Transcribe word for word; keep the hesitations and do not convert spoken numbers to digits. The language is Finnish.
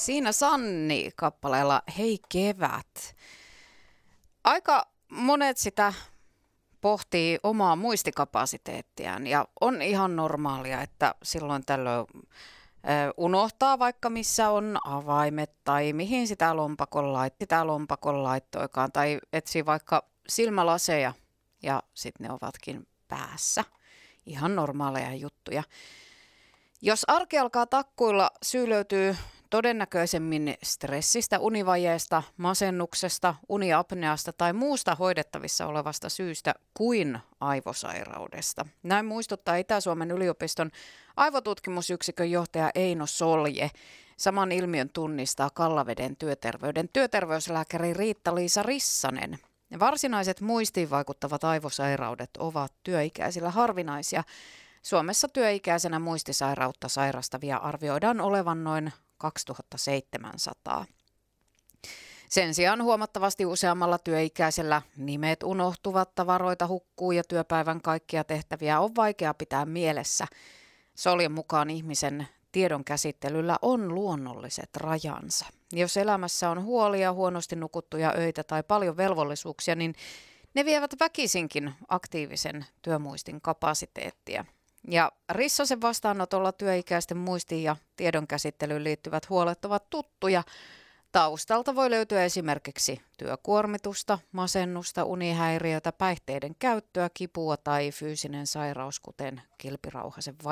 Siinä Sanni kappaleella Hei kevät. Aika monet sitä pohtii omaa muistikapasiteettiaan ja on ihan normaalia, että silloin tällöin ö, unohtaa vaikka missä on avaimet tai mihin sitä lompakon, lait, sitä lompakon laittoikaan tai etsii vaikka silmälaseja ja sitten ne ovatkin päässä. Ihan normaaleja juttuja. Jos arki alkaa takkuilla, syy löytyy todennäköisemmin stressistä, univajeesta, masennuksesta, uniapneasta tai muusta hoidettavissa olevasta syystä kuin aivosairaudesta. Näin muistuttaa Itä-Suomen yliopiston aivotutkimusyksikön johtaja Eino Solje. Saman ilmiön tunnistaa Kallaveden työterveyden työterveyslääkäri Riitta-Liisa Rissanen. Varsinaiset muistiin vaikuttavat aivosairaudet ovat työikäisillä harvinaisia. Suomessa työikäisenä muistisairautta sairastavia arvioidaan olevan noin kaksituhattaseitsemänsataa. Sen sijaan huomattavasti useammalla työikäisellä nimet unohtuvat, tavaroita hukkuu ja työpäivän kaikkia tehtäviä on vaikea pitää mielessä. Soljen mukaan ihmisen tiedon käsittelyllä on luonnolliset rajansa. Jos elämässä on huolia, huonosti nukuttuja öitä tai paljon velvollisuuksia, niin ne vievät väkisinkin aktiivisen työmuistin kapasiteettia. Ja Rissasen vastaanotolla työikäisten muistiin ja tiedon käsittelyyn liittyvät huolet ovat tuttuja. Taustalta voi löytyä esimerkiksi työkuormitusta, masennusta, unihäiriötä, päihteiden käyttöä, kipua tai fyysinen sairaus, kuten kilpirauhasen